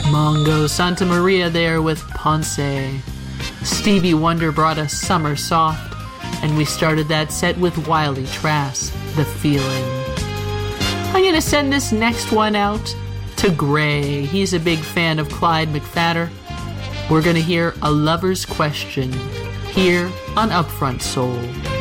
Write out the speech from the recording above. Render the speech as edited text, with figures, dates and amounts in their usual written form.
Mongo Santa Maria there with Ponce. Stevie Wonder brought us Summer Soft, and we started that set with Wiley Trask, The Feeling. I'm going to send this next one out to Gray. He's a big fan of Clyde McPhatter. We're going to hear A Lover's Question here on Upfront Soul.